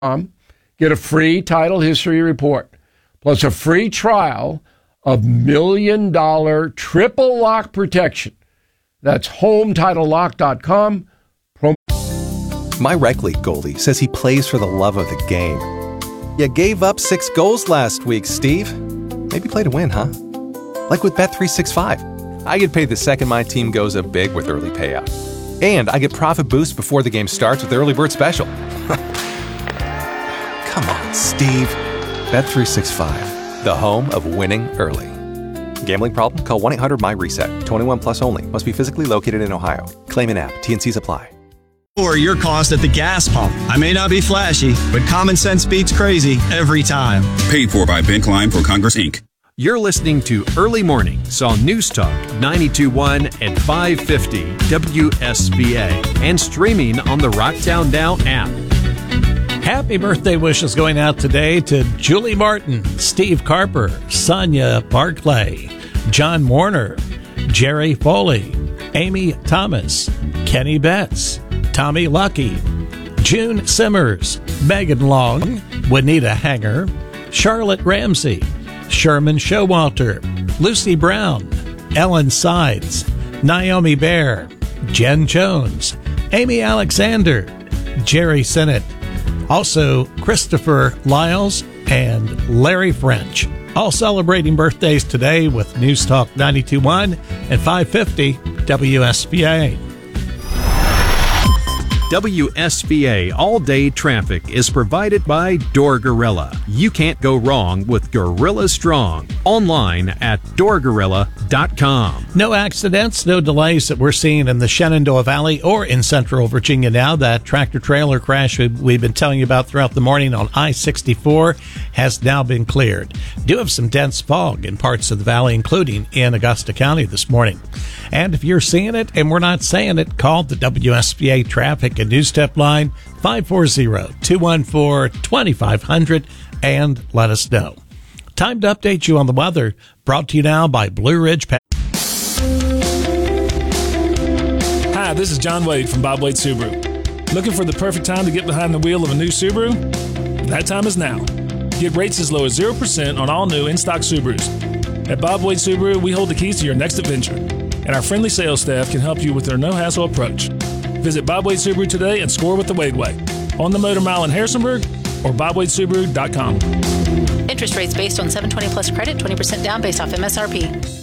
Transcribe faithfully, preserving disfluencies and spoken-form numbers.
Get a free title history report, plus a free trial of million dollar triple lock protection. That's home title lock dot com. Pro- My rec league goalie says he plays for the love of the game. You gave up six goals last week, Steve. Maybe play to win, huh? Like with Bet three sixty-five. I get paid the second my team goes up big with early payout. And I get profit boost before the game starts with the early bird special. Come on, Steve. Bet three sixty-five, the home of winning early. Gambling problem? Call one eight hundred M Y reset. twenty-one plus only. Must be physically located in Ohio. Claim in app. T and Cs apply. Or your cost at the gas pump. I may not be flashy, but common sense beats crazy every time. Paid for by Ben Klein for Congress, Incorporated. You're listening to Early Mornings on News Talk ninety-two point one and five fifty W S B A and streaming on the Rocktown Now app. Happy birthday wishes going out today to Julie Martin, Steve Carper, Sonia Barclay, John Warner, Jerry Foley, Amy Thomas, Kenny Betts, Tommy Lucky, June Simmers, Megan Long, Juanita Hanger, Charlotte Ramsey, Sherman Showalter, Lucy Brown, Ellen Sides, Naomi Bear, Jen Jones, Amy Alexander, Jerry Sinnott, also Christopher Lyles and Larry French. All celebrating birthdays today with News Talk ninety-two point one and five fifty W S B A. W S B A all-day traffic is provided by Door Gorilla. You can't go wrong with Gorilla Strong. Online at door gorilla dot com. No accidents, no delays that we're seeing in the Shenandoah Valley or in central Virginia now. That tractor-trailer crash we've been telling you about throughout the morning on I sixty-four has now been cleared. Do have some dense fog in parts of the valley, including in Augusta County this morning. And if you're seeing it and we're not saying it, call the W S B A Traffic and News Step line five four zero, two one four, two five zero zero and let us know. Time to update you on the weather, brought to you now by Blue Ridge. Pa- Hi, this is John Wade from Bob Wade Subaru. Looking for the perfect time to get behind the wheel of a new Subaru? That time is now. Get rates as low as zero percent on all new in-stock Subarus. At Bob Wade Subaru, we hold the keys to your next adventure, and our friendly sales staff can help you with their no-hassle approach. Visit Bob Wade Subaru today and score with the Wade Way on the Motor Mile in Harrisonburg or bob wade subaru dot com. Interest rates based on seven twenty plus credit, twenty percent down based off M S R P.